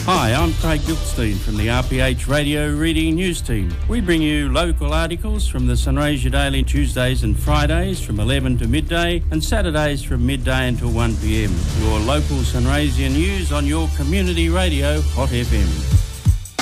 Hi, I'm Craig Gilstein from the RPH Radio Reading News Team. We bring you local articles from the Sunraysia Daily Tuesdays and Fridays from 11 to midday and Saturdays from midday until 1 p.m. Your local Sunraysia news on your community radio, Hot FM.